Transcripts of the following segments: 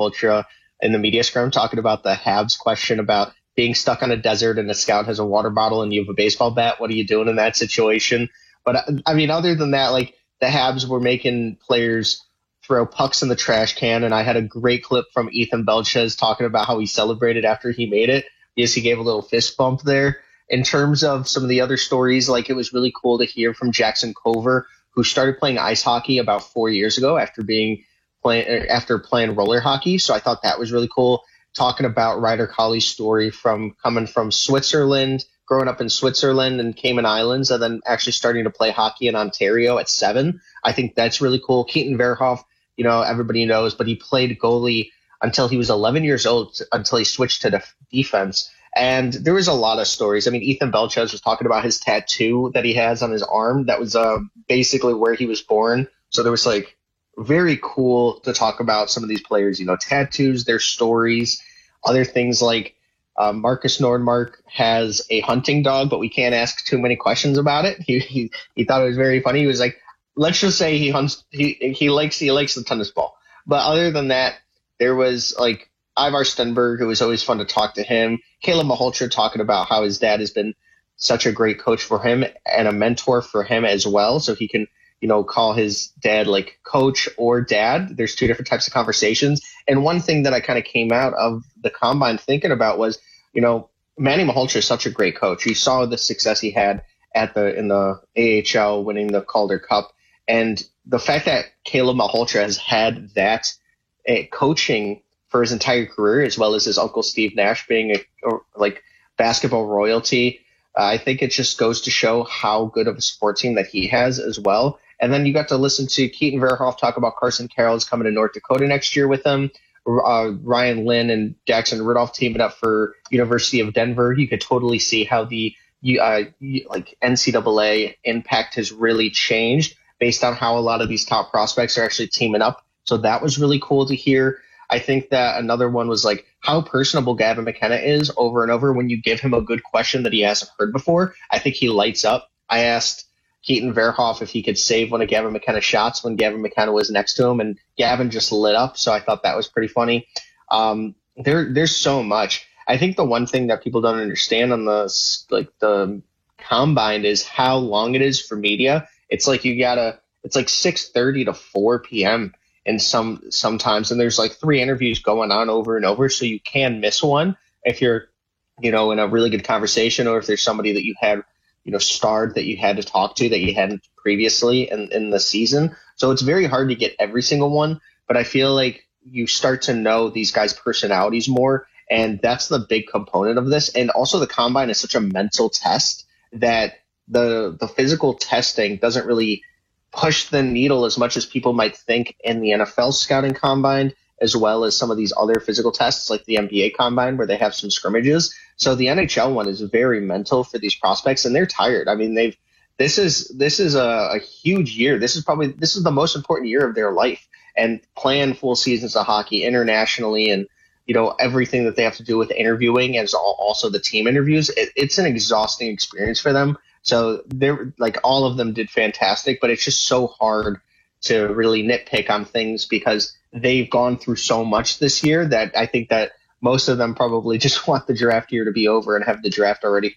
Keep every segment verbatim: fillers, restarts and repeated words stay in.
Malhotra in the media scrum talking about the Habs question about being stuck on a desert and a scout has a water bottle and you have a baseball bat. What are you doing in that situation? But I mean, other than that, like the Habs were making players throw pucks in the trash can. And I had a great clip from Ethan Belchez talking about how he celebrated after he made it. Yes, he gave a little fist bump there. In terms of some of the other stories, like it was really cool to hear from Jackson Cover, who started playing ice hockey about four years ago after being playing after playing roller hockey. So I thought that was really cool. Talking about Ryder Colley's story from coming from Switzerland, growing up in Switzerland and Cayman Islands, and then actually starting to play hockey in Ontario at seven. I think that's really cool. Keaton Verhoff, you know, everybody knows, but he played goalie until he was eleven years old, until he switched to def- defense. And there was a lot of stories. I mean, Ethan Belchez was talking about his tattoo that he has on his arm. That was uh, basically where he was born. So there was like very cool to talk about some of these players, you know, tattoos, their stories, other things like uh, Marcus Nordmark has a hunting dog, but we can't ask too many questions about it. He he, he thought it was very funny. He was like, let's just say he hunts. He he likes he likes the tennis ball. But other than that, there was like Ivar Stenberg, who was always fun to talk to him. Caleb Malhotra talking about how his dad has been such a great coach for him and a mentor for him as well. So he can, you know, call his dad like coach or dad. There's two different types of conversations. And one thing that I kind of came out of the combine thinking about was, you know, Manny Malhotra is such a great coach. You saw the success he had at the in the A H L winning the Calder Cup. And the fact that Caleb Malhotra has had that uh, coaching for his entire career, as well as his uncle Steve Nash being a, a like basketball royalty, uh, I think it just goes to show how good of a support team that he has as well. And then you got to listen to Keaton Verhoff talk about Carson Carroll's coming to North Dakota next year with him. Uh, Ryan Lynn and Jackson Rudolph teaming up for University of Denver. You could totally see how the uh, like N C double A impact has really changed based on how a lot of these top prospects are actually teaming up. So that was really cool to hear. I think that another one was like how personable Gavin McKenna is over and over when you give him a good question that he hasn't heard before. I think he lights up. I asked Keaton Verhoff if he could save one of Gavin McKenna's shots when Gavin McKenna was next to him, and Gavin just lit up. So I thought that was pretty funny. Um, there, there's so much. I think the one thing that people don't understand on the like the combine is how long it is for media. It's like you gotta. It's like six thirty to four p.m. and some sometimes, and there's like three interviews going on over and over, so you can miss one if you're, you know, in a really good conversation, or if there's somebody that you had, you know, starred that you had to talk to that you hadn't previously in, in the season. So it's very hard to get every single one, but I feel like you start to know these guys' personalities more, and that's the big component of this. And also the combine is such a mental test that the the physical testing doesn't really push the needle as much as people might think in the N F L scouting combine, as well as some of these other physical tests like the N B A combine where they have some scrimmages. So the N H L one is very mental for these prospects, and they're tired. I mean, they've this is this is a, a huge year. This is probably this is the most important year of their life, and playing full seasons of hockey internationally, and you know everything that they have to do with interviewing, as also the team interviews. It, it's an exhausting experience for them. So they're like all of them did fantastic, but it's just so hard to really nitpick on things because they've gone through so much this year that I think that most of them probably just want the draft year to be over and have the draft already.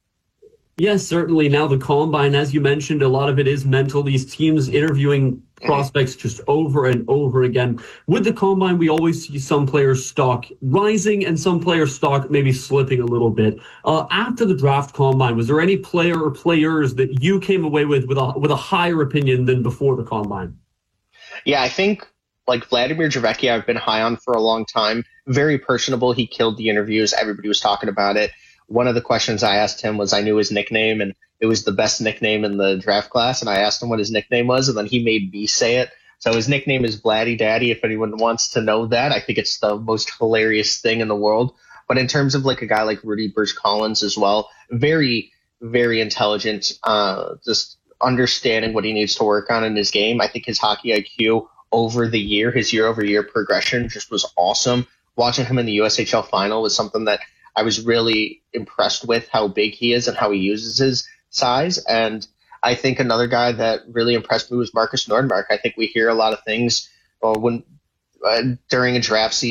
Yes, certainly. Now the combine, as you mentioned, a lot of it is mental. These teams interviewing prospects just over and over again. With the combine, we always see some players' stock rising and some players' stock maybe slipping a little bit. Uh, after the draft combine, was there any player or players that you came away with with a, with a higher opinion than before the combine? Yeah, I think like Vladimir Javecki, I've been high on for a long time. Very personable. He killed the interviews. Everybody was talking about it. One of the questions I asked him was I knew his nickname, and it was the best nickname in the draft class. And I asked him what his nickname was, and then he made me say it. So his nickname is Vladdy Daddy. If anyone wants to know that, I think it's the most hilarious thing in the world. But in terms of like a guy like Rudy Burch Collins as well, very, very intelligent, uh, just understanding what he needs to work on in his game. I think his hockey I Q over the year, his year over year progression just was awesome. Watching him in the U S H L final was something that I was really impressed with, how big he is and how he uses his size. And I think another guy that really impressed me was Marcus Nordmark. I think we hear a lot of things uh, when uh, during a draft season.